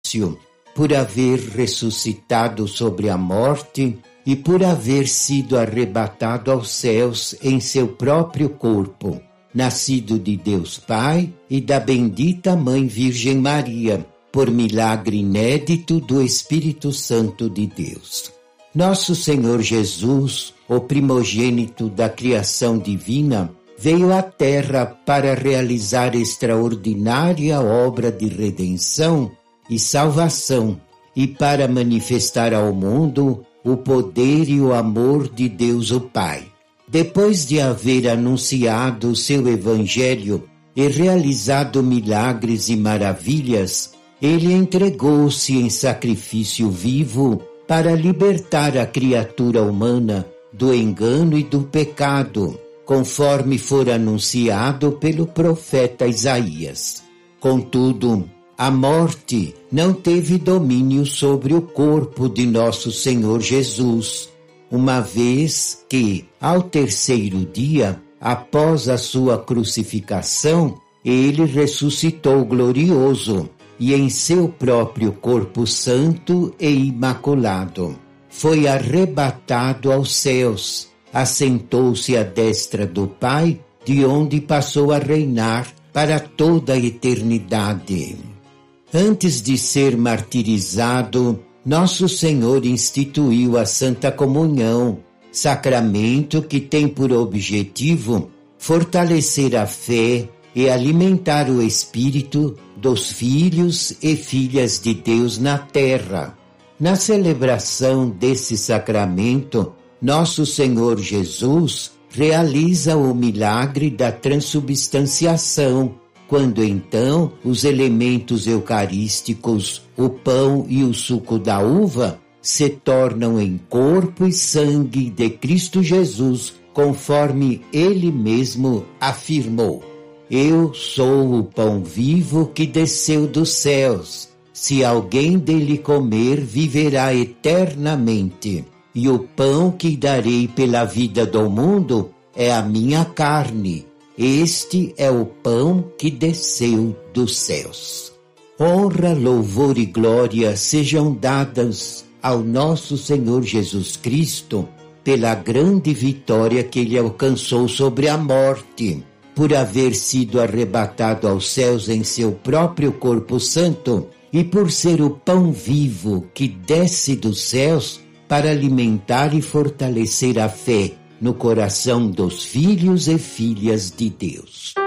sacrifício, por haver ressuscitado sobre a morte e por haver sido arrebatado aos céus em seu próprio corpo, nascido de Deus Pai e da bendita Mãe Virgem Maria, por milagre inédito do Espírito Santo de Deus. Nosso Senhor Jesus, o primogênito da criação divina, veio à terra para realizar extraordinária obra de redenção e salvação e para manifestar ao mundo o poder e o amor de Deus o Pai. Depois de haver anunciado o seu evangelho e realizado milagres e maravilhas, ele entregou-se em sacrifício vivo para libertar a criatura humana do engano e do pecado, conforme for anunciado pelo profeta Isaías. Contudo, a morte não teve domínio sobre o corpo de nosso Senhor Jesus, uma vez que, ao terceiro dia, após a sua crucificação, ele ressuscitou glorioso e em seu próprio corpo santo e imaculado. Foi arrebatado aos céus, assentou-se à destra do Pai, de onde passou a reinar para toda a eternidade. Antes de ser martirizado, nosso Senhor instituiu a Santa Comunhão, sacramento que tem por objetivo fortalecer a fé e alimentar o espírito dos filhos e filhas de Deus na terra. Na celebração desse sacramento, nosso Senhor Jesus realiza o milagre da transubstanciação, quando então os elementos eucarísticos, o pão e o suco da uva, se tornam em corpo e sangue de Cristo Jesus, conforme ele mesmo afirmou: Eu sou o pão vivo que desceu dos céus. Se alguém dele comer, viverá eternamente. E o pão que darei pela vida do mundo é a minha carne. Este é o pão que desceu dos céus. Honra, louvor e glória sejam dadas ao nosso Senhor Jesus Cristo pela grande vitória que ele alcançou sobre a morte, por haver sido arrebatado aos céus em seu próprio corpo santo e por ser o pão vivo que desce dos céus para alimentar e fortalecer a fé no coração dos filhos e filhas de Deus.